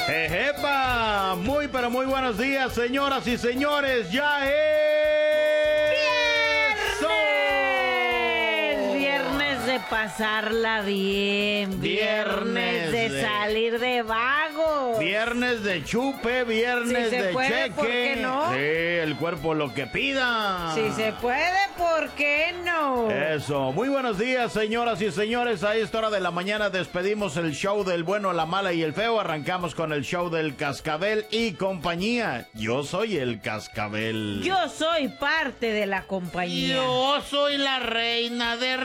Ejepa, muy pero muy buenos días, señoras y señores, ya es viernes de pasarla bien, viernes de salir de vago, viernes de chupe, viernes si se de puede, cheque. ¿por qué no? Sí, el cuerpo lo que pida. Si se puede, ¿por qué no? Eso, muy buenos días, señoras y señores. A esta hora de la mañana despedimos el show del bueno, la mala y el feo. Arrancamos con el show del Cascabel y compañía. Yo soy el Cascabel. Yo soy parte de la compañía. Yo soy la reina de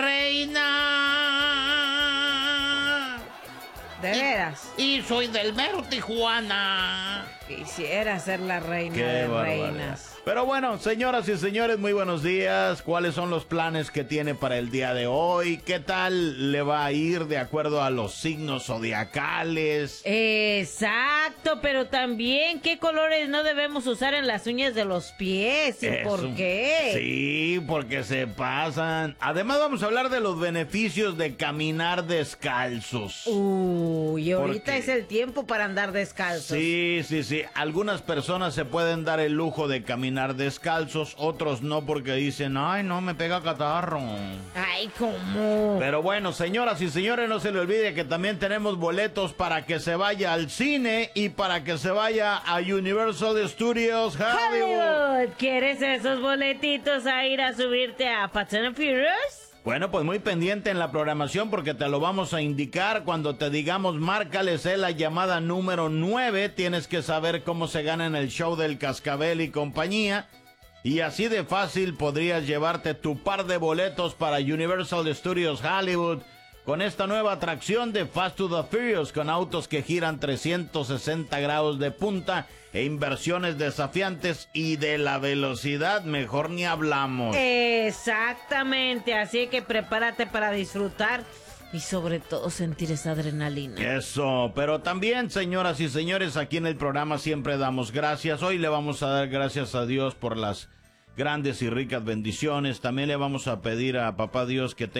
reina. ¿De veras? Y soy del mero Tijuana. Quisiera ser la reina Qué de barbaridad. reinas. Pero bueno, señoras y señores, muy buenos días. ¿Cuáles son los planes que tiene para el día de hoy? ¿Qué tal le va a ir de acuerdo a los signos zodiacales? Exacto, pero también qué colores no debemos usar en las uñas de los pies y por qué. Sí, porque se pasan. Además vamos a hablar de los beneficios de caminar descalzos. Uy, ahorita Porque es el tiempo para andar descalzos. Sí. Algunas personas se pueden dar el lujo de caminar descalzos, otros no porque dicen, ay, no, me pega catarro. Ay, ¿cómo? Pero bueno, señoras y señores, no se le olvide que también tenemos boletos para que se vaya al cine y para que se vaya a Universal Studios Hollywood. ¿Quieres esos boletitos a ir a subirte a Fast and Furious? Bueno, pues muy pendiente en la programación porque te lo vamos a indicar cuando te digamos márcales la llamada número 9. Tienes que saber cómo se gana en el show del Cascabel y compañía. Y así de fácil podrías llevarte tu par de boletos para Universal Studios Hollywood con esta nueva atracción de Fast to the Furious con autos que giran 360 grados de punta e inversiones desafiantes y de la velocidad mejor ni hablamos. Exactamente, así que prepárate para disfrutar y sobre todo sentir esa adrenalina. Eso, pero también, señoras y señores, aquí en el programa siempre damos gracias. Hoy le vamos a dar gracias a Dios por las grandes y ricas bendiciones. También le vamos a pedir a Papá Dios que